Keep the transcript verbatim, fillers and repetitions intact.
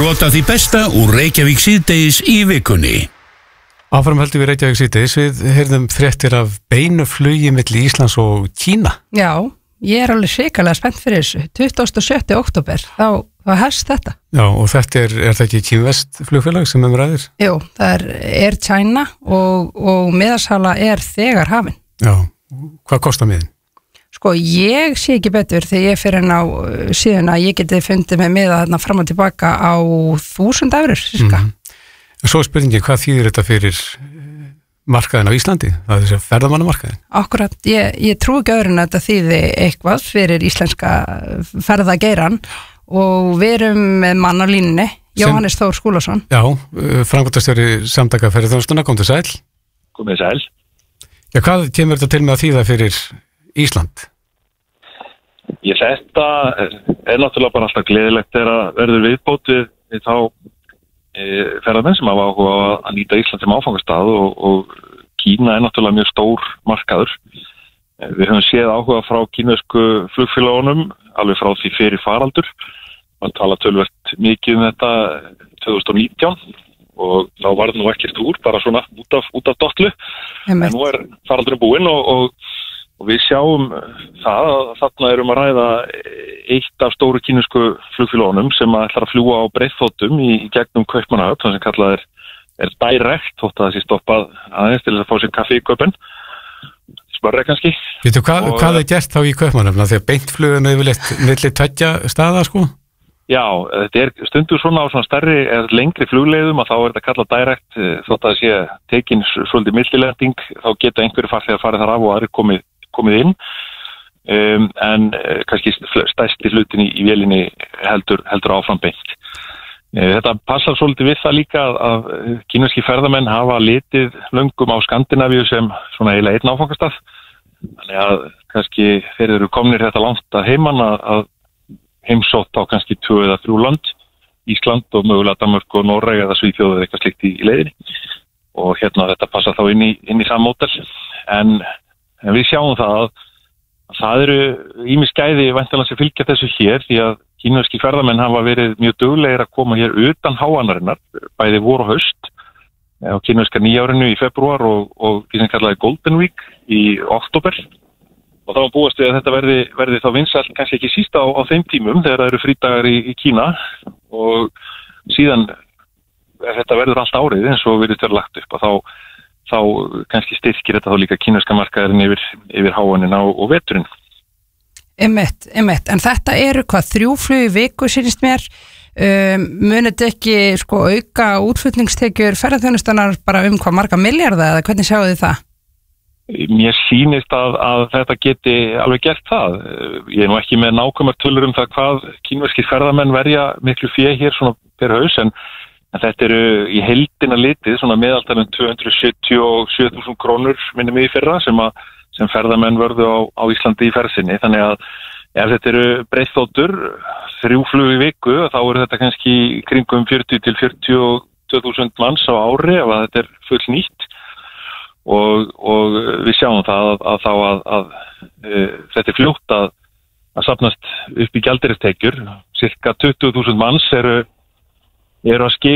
Brot af því besta úr Reykjavík síðdegis í vikunni. Áfram höldum við Reykjavík síðdegis. Við heyrðum fréttir af beinu flugi milli Íslands og Kína. Já, ég er alveg hrikalega spennt fyrir þessu. tuttugasta og sjötta október, þá, þá hefst þetta. Já, og þetta er, er það ekki Kínvest flugfélag sem um ræðir? Jú, það er Air China og, og miðasala er þegar hafin. Já, hvað kostar miðin? Sko, ég sé ekki betur þegar ég fyrir inn á síðan að ég geti fundið með miða þarna fram og tilbaka á þúsund evrur, cirka. Mm. Svo er spurningin, hvað þýðir þetta fyrir markaðin á Íslandi? Það er þessi ferðamannamarkaðin. Akkurat, ég, ég trú ekki öðrun að þetta þýði eitthvað fyrir íslenska ferðageiran og við erum með mann á línunni, Jóhannes Þór Skúlason. Já, framkvæmdastjóri Samtaka ferðaþjónustunnar, kom til sæl. Komið sæl. Já, hvað kemur þetta til með að þýða fyrir Ísland? Ég þetta er náttúrulega bara alltaf gleðilegt þegar að verður viðbót við, við þá e, ferðamenn sem hafa áhuga á að nýta Ísland sem áfangastað og, og Kína er náttúrulega mjög stór markaður. E, við höfum séð áhuga frá kínversku flugfélagunum alveg frá því fyrir faraldur. Man tala tölvert mikið um þetta tvö þúsund og nítján og þá var það nú ekkert úr, bara svona út af, út af dottlu. En nú er faraldurinn búinn og, og Og við sjáum það að þarna erum að ræða eitt af stóru kínversku flugfélögunum sem ætlar að fljúga á breiðþotum í, í gegnum Kaupmannahöfn, það sem kallað er, er direct, þótt að það sé stoppað aðeins til að fá sér kaffi í Kaupen, smörri kannski. Veitu, hvað, og, hvað er gert þá í Kaupmannahöfn? Þegar beintflugun er yfirleitt milli tveggja staða, sko? Já, þetta er stundur svona á svona stærri eða lengri flugleiðum að þá er þetta kallað direct, þótt að það sé tekin svolítið millilending, þá geta einhverju farþegar farið þar af og aðrir komið komið inn, um, en uh, kannski stærsti hlutin í, í vélinni heldur, heldur áfram beint. Uh, þetta passar svolítið við það líka að, að kínverski ferðamenn hafa litið löngum á Skandinavíu sem svona eiginlega einn áfangastað. Þannig að kannski þeir eru komnir þetta langt að heiman að, að heimsótt á kannski tvö eða þrjú lönd, Ísland og mögulega Danmörk og Noreg eða Svíþjóð eða eitthvað slikt í, í leiðinni. Og hérna þetta passar þá inn í, inn í það módel, en En við sjáum það að, að það eru ýmis gæði væntanlega sem fylgja þessu hér því að kínverski ferðamenn hafa verið mjög duglegir að koma hér utan háannarinnar, bæði vor og haust á kínverska nýjárinu í febrúar og, og því sem kallaði Golden Week í október. Og þá búast við að þetta verði, verði þá vinsælt kannski ekki síst á, á þeim tímum þegar það eru frídagar í, í Kína og síðan þetta verður allt árið eins og verið til lagt upp og þá þá kannski styrkir þetta þá líka kínverska markaðurinn yfir, yfir háanina og, og veturinn. Einmitt, einmitt. En þetta eru hvað þrjú flug í viku, sýnist mér. Um, munið þetta ekki sko, auka útflutningstekjur ferðaþjónustunnar bara um hvað marga milljarða eða hvernig sjáu þið það? Mér sýnist að, að þetta geti alveg gert það. Ég er nú ekki með nákvæmar tölur um það hvað kínverski ferðamenn verja miklu fé hér svona per haus en En þetta eru í heildina litið, svona meðaltalum tvö hundruð sjötíu og sjö þúsund krónur minnum við í fyrra sem, að, sem ferðamenn vörðu á, á Íslandi í ferðsinni. Þannig að ef þetta eru breiðþotur, þrjú flug í viku, þá eru þetta kannski kringum fjörutíu til fjörutíu og tvö þúsund manns á ári ef að þetta er full nýtt. Og, og við sjáum það að, að þá að, að e, þetta er fljótt að, að safnast upp í gjaldeyristekjur. Cirka tuttugu þúsund manns eru, eru að skila